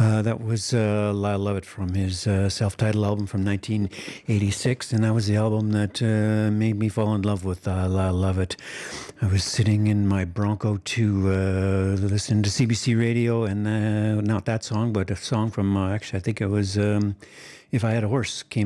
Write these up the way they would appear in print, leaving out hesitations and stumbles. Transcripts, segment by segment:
That was Lyle Lovett from his self-titled album from 1986, and that was the album that made me fall in love with Lyle Lovett. I was sitting in my Bronco to listen to CBC Radio, and not that song, but a song from, actually, I think it was If I Had a Horse came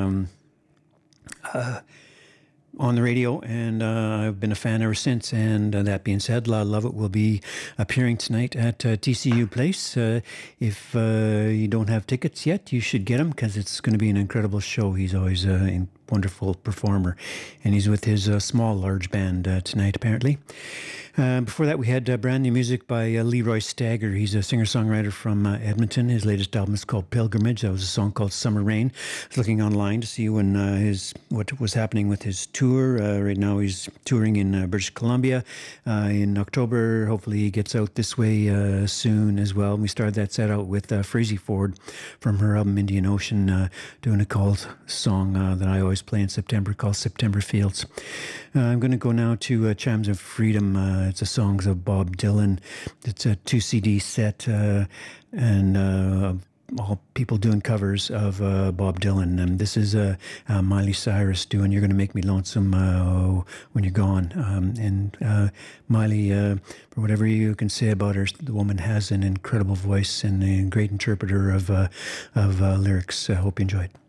on the radio, and I've been a fan ever since. And that being said, Lyle Lovett will be appearing tonight at TCU Place. If you don't have tickets yet, you should get them because it's going to be an incredible show. He's always a wonderful performer, and he's with his small, large band tonight, apparently. Before that, we had brand new music by Leroy Stagger. He's a singer-songwriter from Edmonton. His latest album is called Pilgrimage. That was a song called Summer Rain. I was looking online to see when what was happening with his tour. Right now, he's touring in British Columbia in October. Hopefully, he gets out this way soon as well. We started that set out with Frazey Ford from her album Indian Ocean, doing a called song that I always play in September called September Fields. I'm going to go now to Chimes of Freedom. It's the songs of Bob Dylan. It's a 2 CD set, and all people doing covers of Bob Dylan. And this is Miley Cyrus doing You're Gonna Make Me Lonesome When You're Gone. And Miley, for whatever you can say about her, the woman has an incredible voice and a great interpreter of lyrics. I hope you enjoyed.